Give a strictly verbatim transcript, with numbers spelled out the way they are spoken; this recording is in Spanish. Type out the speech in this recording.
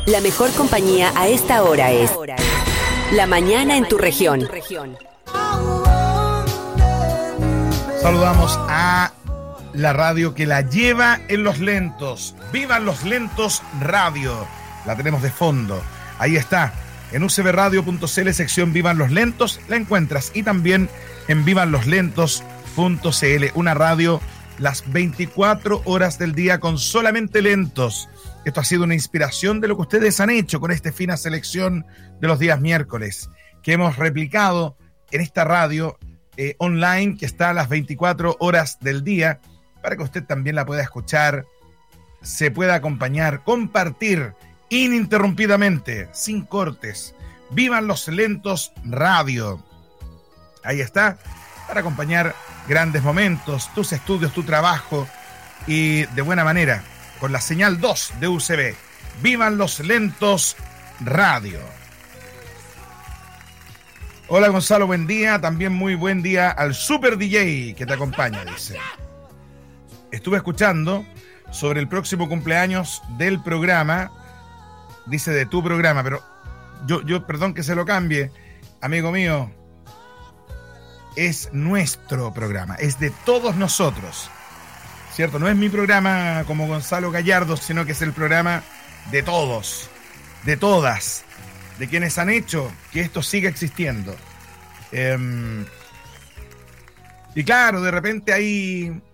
La mejor compañía a esta hora es La Mañana en tu región. Saludamos a la radio que la lleva en los lentos. ¡Vivan los lentos radio! La tenemos de fondo. Ahí está. En u c b radio punto c l, sección Vivan los lentos, la encuentras. Y también en vivan los lentos punto c l. Una radio las veinticuatro horas del día con solamente lentos. Esto ha sido una inspiración de lo que ustedes han hecho con esta fina selección de los días miércoles, que hemos replicado en esta radio eh, online que está a las veinticuatro horas del día, para que usted también la pueda escuchar, se pueda acompañar, compartir ininterrumpidamente, sin cortes. Vivan los lentos radio. Ahí está, para acompañar grandes momentos, tus estudios, tu trabajo, y de buena manera, con la señal dos de U C B. Vivan los lentos radio. Hola Gonzalo, buen día. También muy buen día al Super D J que te acompaña, dice. Estuve escuchando sobre el próximo cumpleaños del programa, dice de tu programa, pero yo, yo perdón que se lo cambie, amigo mío, es nuestro programa, es de todos nosotros, ¿cierto? No es mi programa como Gonzalo Gallardo, sino que es el programa de todos, de todas, de quienes han hecho que esto siga existiendo. Eh, y claro, de repente hay